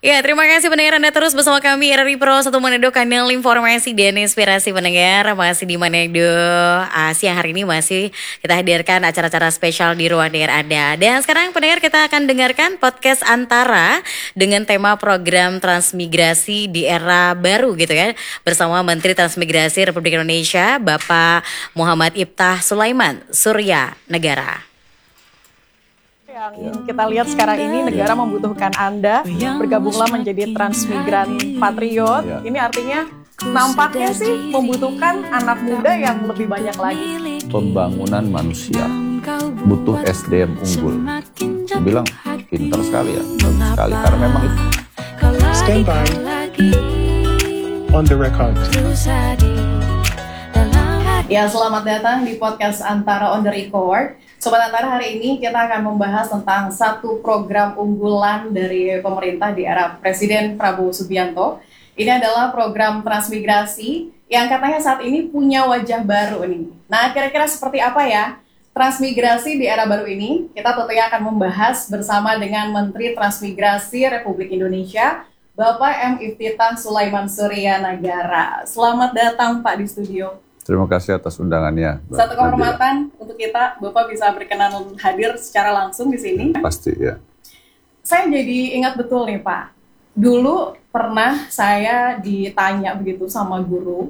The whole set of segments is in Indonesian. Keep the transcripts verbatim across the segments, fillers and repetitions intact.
Ya, terima kasih pendengar Anda terus bersama kami R R I Pro satu Manado, kanal informasi dan inspirasi pendengar. Masih di Manado, uh, siang hari ini masih kita hadirkan acara-acara spesial di ruang dengar Anda. Dan sekarang pendengar kita akan dengarkan podcast Antara dengan tema program transmigrasi di era baru gitu ya. Bersama Menteri Transmigrasi Republik Indonesia, Bapak Muhammad Iftah Sulaiman Surya Negara. Yang kita lihat sekarang ini, negara membutuhkan Anda, bergabunglah menjadi transmigran patriot. Ya. Ini artinya nampaknya sih membutuhkan anak muda yang lebih banyak lagi. Pembangunan manusia butuh S D M unggul. Saya bilang pintar sekali ya, bagus sekali karena memang itu. Stand by on the record. Ya, selamat datang di podcast Antara on the record. Sobat Antara, hari ini kita akan membahas tentang satu program unggulan dari pemerintah di era Presiden Prabowo Subianto. Ini adalah program transmigrasi yang katanya saat ini punya wajah baru nih. Nah, kira-kira seperti apa ya transmigrasi di era baru ini? Kita tentunya akan membahas bersama dengan Menteri Transmigrasi Republik Indonesia, Bapak M. Iftah Sulaiman Surya Negara. Selamat datang Pak di studio. Terima kasih atas undangannya. Satu kehormatan untuk kita, Bapak bisa berkenan hadir secara langsung di sini. Pasti ya. Saya jadi ingat betul nih Pak, dulu pernah saya ditanya begitu sama guru,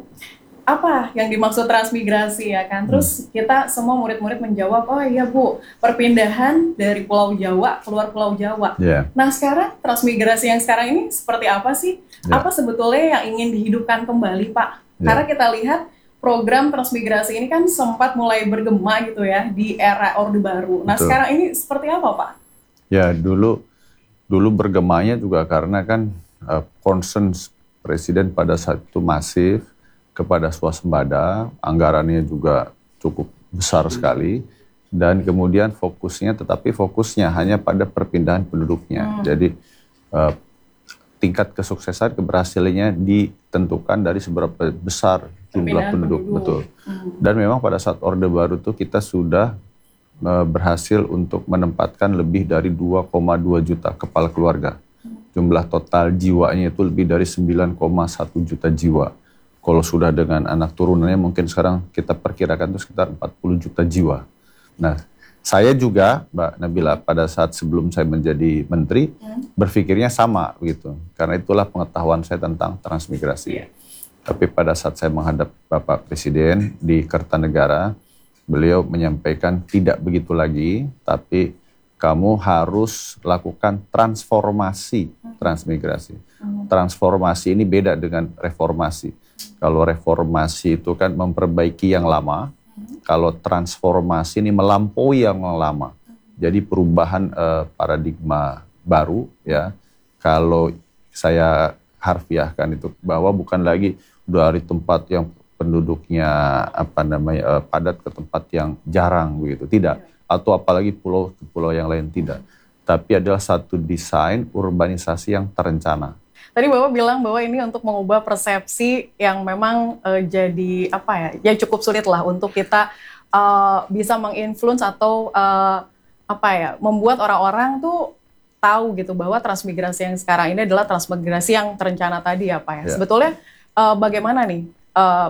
apa yang dimaksud transmigrasi ya kan? Terus kita semua murid-murid menjawab, oh iya Bu, perpindahan dari Pulau Jawa keluar Pulau Jawa. Yeah. Nah sekarang transmigrasi yang sekarang ini seperti apa sih? Yeah. Apa sebetulnya yang ingin dihidupkan kembali Pak? Yeah. Karena kita lihat program transmigrasi ini kan sempat mulai bergema gitu ya di era Orde Baru. Nah, betul. Sekarang ini seperti apa, Pak? Ya, dulu dulu bergemanya juga karena kan uh, concern Presiden pada saat itu masif kepada swasembada, anggarannya juga cukup besar sekali, dan kemudian fokusnya, tetapi fokusnya hanya pada perpindahan penduduknya. Hmm. Jadi uh, tingkat kesuksesan keberhasilannya ditentukan dari seberapa besar jumlah penduduk, penduduk. Betul. Hmm. Dan memang pada saat Orde Baru itu kita sudah uh, berhasil untuk menempatkan lebih dari dua koma dua juta kepala keluarga. Hmm. Jumlah total jiwanya itu lebih dari sembilan koma satu juta jiwa. Kalau sudah dengan anak turunannya mungkin sekarang kita perkirakan itu sekitar empat puluh juta jiwa. Nah, saya juga, Mbak Nabila, pada saat sebelum saya menjadi menteri, hmm. berpikirnya sama begitu. Karena itulah pengetahuan saya tentang transmigrasi. Yeah. Tapi pada saat saya menghadap Bapak Presiden di Kertanegara, beliau menyampaikan tidak begitu lagi, tapi kamu harus lakukan transformasi transmigrasi. Hmm. Transformasi ini beda dengan reformasi. Kalau reformasi itu kan memperbaiki yang lama, kalau transformasi ini melampaui yang lama. Jadi perubahan uh, paradigma baru ya. Kalau saya harfiahkan itu bahwa bukan lagi dari tempat yang penduduknya apa namanya uh, padat ke tempat yang jarang begitu. Tidak. Atau apalagi pulau ke pulau yang lain, tidak. Tapi adalah satu desain urbanisasi yang terencana. Tadi Bapak bilang bahwa ini untuk mengubah persepsi yang memang uh, jadi apa ya, ya cukup sulit lah untuk kita uh, bisa menginfluence atau uh, apa ya, membuat orang-orang tuh tahu gitu bahwa transmigrasi yang sekarang ini adalah transmigrasi yang terencana tadi ya Pak ya. Ya. Sebetulnya uh, bagaimana nih uh,